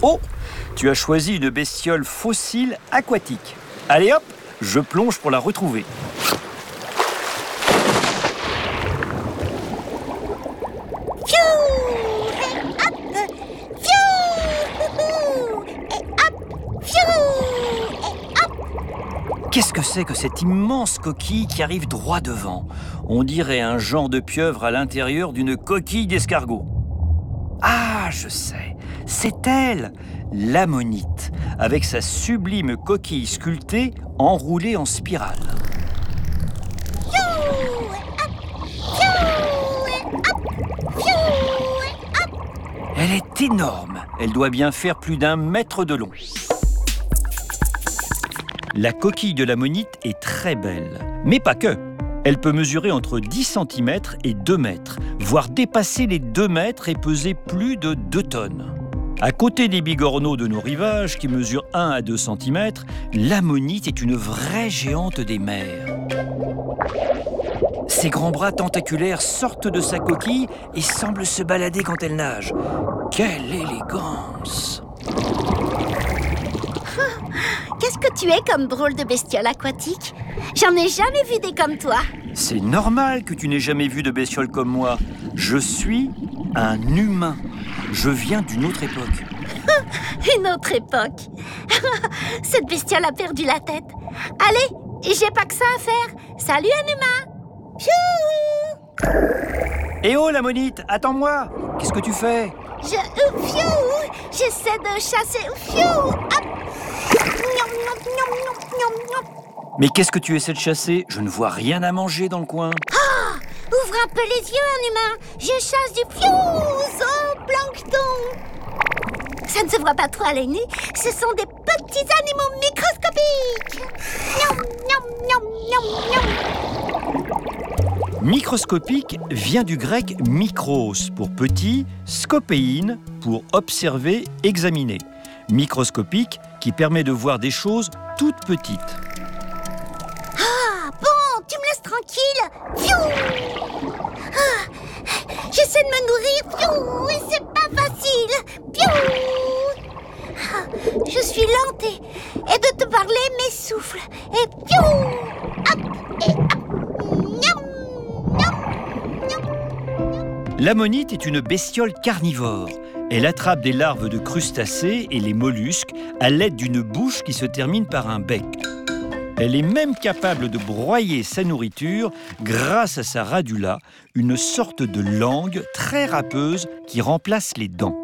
Oh, tu as choisi une bestiole fossile aquatique. Allez hop, je plonge pour la retrouver. Qu'est-ce que c'est que cette immense coquille qui arrive droit devant? On dirait un genre de pieuvre à l'intérieur d'une coquille d'escargot. Ah, je sais, c'est elle, l'ammonite, avec sa sublime coquille sculptée enroulée en spirale. Elle est énorme, elle doit bien faire plus d'1 mètre de long. La coquille de l'ammonite est très belle, mais pas que. Elle peut mesurer entre 10 cm et 2 mètres, voire dépasser les 2 mètres et peser plus de 2 tonnes. À côté des bigorneaux de nos rivages, qui mesurent 1 à 2 cm, l'ammonite est une vraie géante des mers. Ses grands bras tentaculaires sortent de sa coquille et semblent se balader quand elle nage. Quelle élégance! Qu'est-ce que tu es comme drôle de bestiole aquatique? J'en ai jamais vu des comme toi. C'est normal que tu n'aies jamais vu de bestiole comme moi. Je suis un humain. Je viens d'une autre époque. Une autre époque. Cette bestiole a perdu la tête. Allez, j'ai pas que ça à faire. Salut un humain. Piou! Eh oh l'ammonite, attends-moi. Qu'est-ce que tu fais? J'essaie de chasser. Mais qu'est-ce que tu essaies de chasser? Je ne vois rien à manger dans le coin. Ouvre un peu les yeux, un humain. Je chasse du zooplancton. Ça ne se voit pas trop à l'œil nu. Ce sont des petits animaux microscopiques. Microscopique vient du grec mikros pour petit, scopéine pour observer, examiner. Microscopique qui permet de voir des choses toutes petites. Ah, bon, tu me laisses tranquille. J'essaie de me nourrir. Et c'est pas facile. Je suis lente et de te parler m'essouffle. Et L'ammonite est une bestiole carnivore. Elle attrape des larves de crustacés et les mollusques à l'aide d'une bouche qui se termine par un bec. Elle est même capable de broyer sa nourriture grâce à sa radula, une sorte de langue très râpeuse qui remplace les dents.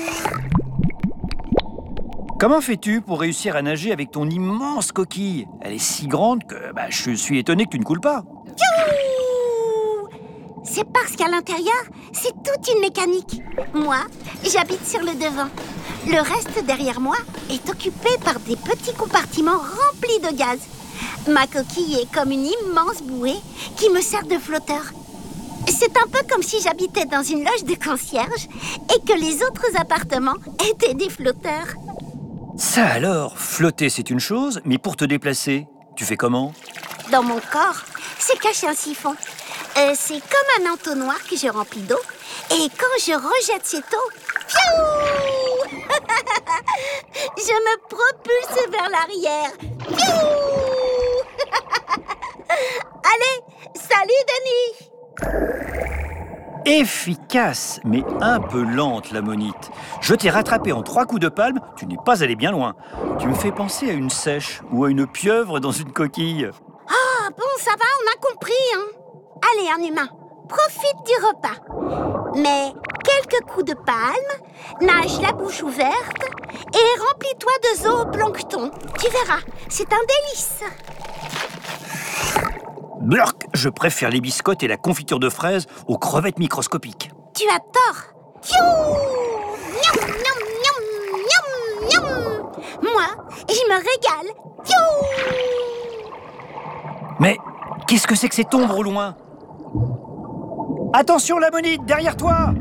Comment fais-tu pour réussir à nager avec ton immense coquille? Elle est si grande que je suis étonné que tu ne coules pas. C'est parce qu'à l'intérieur, c'est toute une mécanique. Moi, j'habite sur le devant. Le reste derrière moi est occupé par des petits compartiments remplis de gaz. Ma coquille est comme une immense bouée qui me sert de flotteur. C'est un peu comme si j'habitais dans une loge de concierge et que les autres appartements étaient des flotteurs. Ça alors, flotter c'est une chose, mais pour te déplacer, tu fais comment? Dans mon corps, c'est caché un siphon. C'est comme un entonnoir que je remplis d'eau. Et quand je rejette cette eau, je me propulse vers l'arrière. Allez, salut Denis! Efficace, mais un peu lente, l'ammonite. Je t'ai rattrapé en 3 coups de palme, tu n'es pas allé bien loin. Tu me fais penser à une seiche ou à une pieuvre dans une coquille. Ah, bon, ça va, on a compris, hein. Allez, un humain, profite du repas. Mais quelques coups de palme, nage la bouche ouverte et remplis-toi de zooplancton. Tu verras, c'est un délice. Blurk, je préfère les biscottes et la confiture de fraises aux crevettes microscopiques. Tu as tort. Miam, miam, miam, miam, miam. Moi, je me régale. Mais qu'est-ce que c'est que cette ombre au loin? Attention l'ammonite, derrière toi!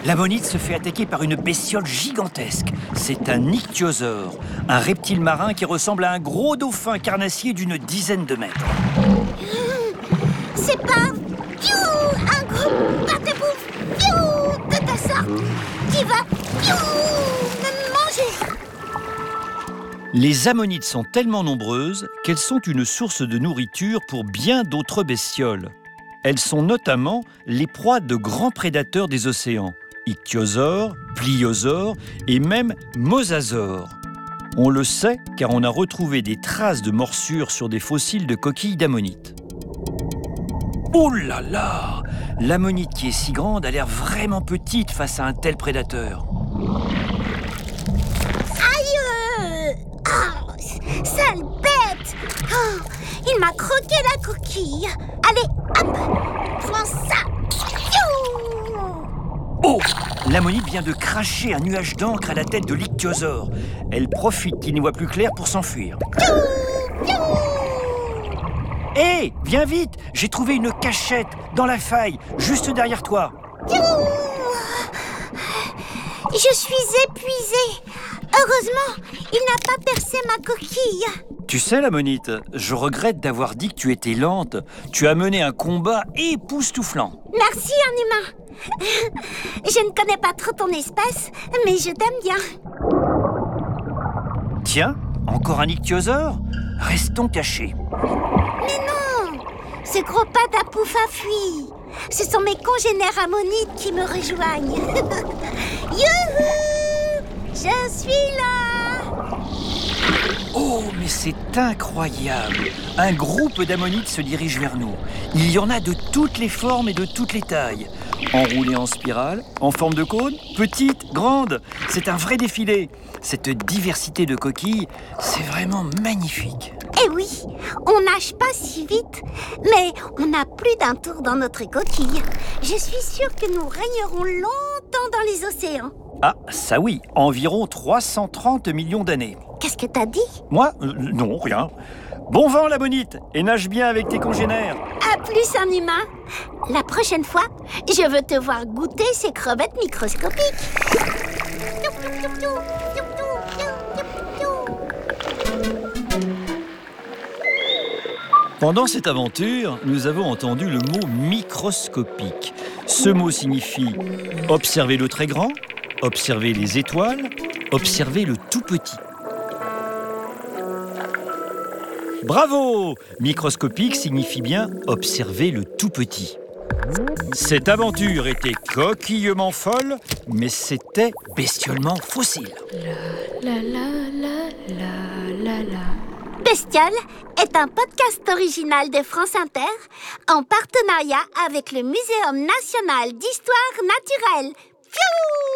l'ammonite se fait attaquer par une bestiole gigantesque. C'est un ichthyosaure, un reptile marin qui ressemble à un gros dauphin carnassier d'une dizaine de mètres. C'est pas un gros pâte-bouffe de ta sorte qui va me manger. Les ammonites sont tellement nombreuses qu'elles sont une source de nourriture pour bien d'autres bestioles. Elles sont notamment les proies de grands prédateurs des océans, ichthyosaures, pliosaures et même mosasaures. On le sait car on a retrouvé des traces de morsures sur des fossiles de coquilles d'ammonites. Oh là là! L'ammonite qui est si grande a l'air vraiment petite face à un tel prédateur. Sale bête! Oh, il m'a croqué la coquille. Allez, hop! Prends ça! Oh! L'ammonite vient de cracher un nuage d'encre à la tête de l'ichthyosaure. Elle profite qu'il n'y voit plus clair pour s'enfuir. Hé! Viens vite! J'ai trouvé une cachette dans la faille, juste derrière toi. Je suis épuisée. Heureusement, il n'a pas percé ma coquille. Tu sais, l'ammonite, je regrette d'avoir dit que tu étais lente. Tu as mené un combat époustouflant. Merci, un humain. Je ne connais pas trop ton espèce, mais je t'aime bien. Tiens, encore un ichthyosaure? Restons cachés. Mais non! Ce gros patapouf a fui. Ce sont mes congénères ammonites qui me rejoignent. Youhou! Je suis là! Oh, mais c'est incroyable! Un groupe d'ammonites se dirige vers nous. Il y en a de toutes les formes et de toutes les tailles. Enroulées en spirale, en forme de cône, petites, grandes. C'est un vrai défilé. Cette diversité de coquilles, c'est vraiment magnifique. Eh oui, on nage pas si vite, mais on a plus d'un tour dans notre coquille. Je suis sûre que nous régnerons longtemps dans les océans. Ah, ça oui, environ 330 millions d'années. Qu'est-ce que t'as dit? Moi? Non, rien. Bon vent, l'ammonite, et nage bien avec tes congénères. À plus, un humain. La prochaine fois, je veux te voir goûter ces crevettes microscopiques. Pendant cette aventure, nous avons entendu le mot microscopique. Ce mot signifie observer le très grand, observer les étoiles, observer le tout petit. Bravo! Microscopique signifie bien observer le tout petit. Cette aventure était coquillement folle, mais c'était bestiolement fossile. Bestiole est un podcast original de France Inter en partenariat avec le Muséum national d'histoire naturelle. Pfiou!